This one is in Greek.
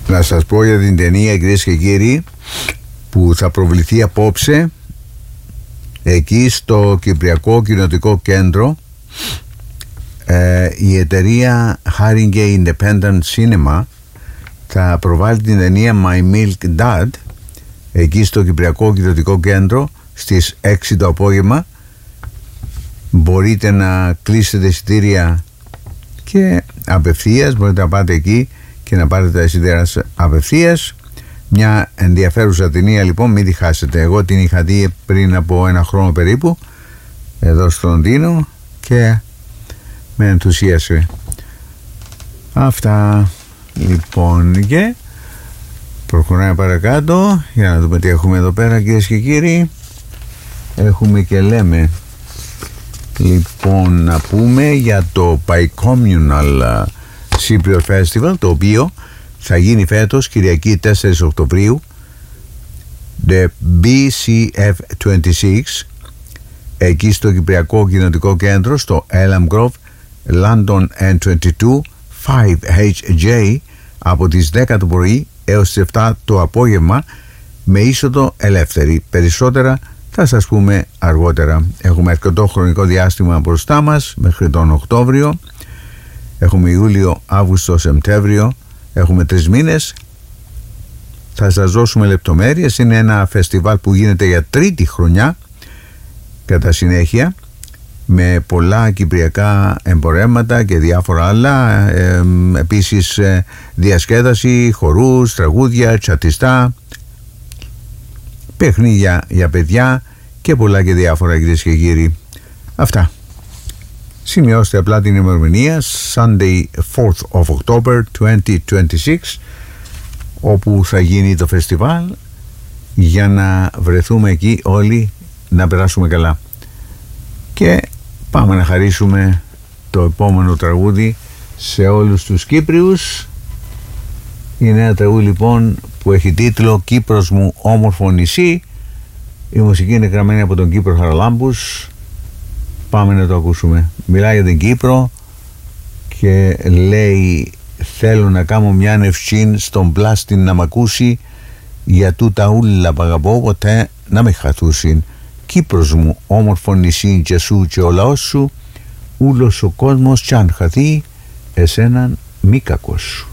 Να σας πω για την ταινία, κυρίες και κύριοι, που θα προβληθεί απόψε εκεί στο Κυπριακό Κοινοτικό Κέντρο. Η εταιρεία Haringey Independent Cinema θα προβάλλει την ταινία My Milk Dad εκεί στο Κυπριακό Κοινοτικό Κέντρο στις 6 το απόγευμα. Μπορείτε να κλείσετε εισιτήρια και απευθείας, μπορείτε να πάτε εκεί και να πάρετε τα εισιτήρια απευθείας. Μια ενδιαφέρουσα ταινία λοιπόν, μην τη χάσετε. Εγώ την είχα δει πριν από ένα χρόνο περίπου εδώ στο Λονδίνο και με ενθουσίασε. Αυτά λοιπόν, και προχωράμε παρακάτω για να δούμε τι έχουμε εδώ πέρα, κυρίες και κύριοι. Έχουμε και λέμε λοιπόν να πούμε για το Bicommunal Cypriot Festival, το οποίο θα γίνει φέτος Κυριακή 4 Οκτωβρίου, the BCF26, εκεί στο Κυπριακό Κοινοτικό Κέντρο στο Elm Grove, London N22 5HJ, από τις 10 το πρωί έως τις 7 το απόγευμα, με είσοδο ελεύθερη. Περισσότερα θα σας πούμε αργότερα. Έχουμε αρκετό χρονικό διάστημα μπροστά μας μέχρι τον Οκτώβριο. Έχουμε Ιούλιο, Αύγουστο, Σεπτέμβριο. Έχουμε 3 μήνες. Θα σας δώσουμε λεπτομέρειες. Είναι ένα φεστιβάλ που γίνεται για 3η χρονιά κατά συνέχεια, με πολλά κυπριακά εμπορεύματα και διάφορα άλλα. Επίσης διασκέδαση, χορούς, τραγούδια, τσατιστά, παιχνίδια για παιδιά και πολλά και διάφορα, κυρίες και κύριοι. Αυτά. Σημειώστε απλά την ημερομηνία, Sunday 4th of October 2026, όπου θα γίνει το φεστιβάλ, για να βρεθούμε εκεί όλοι να περάσουμε καλά. Και πάμε να χαρίσουμε το επόμενο τραγούδι σε όλους τους Κύπριους. Είναι ένα τραγούδι λοιπόν που έχει τίτλο «Κύπρος μου όμορφο νησί». Η μουσική είναι γραμμένη από τον Κύπρο Χαραλάμπους. Πάμε να το ακούσουμε. Μιλάει για την Κύπρο και λέει: θέλω να κάνω μια νευσίν στον πλάστην να μ' ακούσει, για τούτα ούλα π' αγαπώ, ποτέ να με χαθούσιν. Κύπρος μου όμορφο νησί και σου και ο λαός σου, ούλος ο κόσμος κι αν χαθεί, εσέναν μη κακός σου.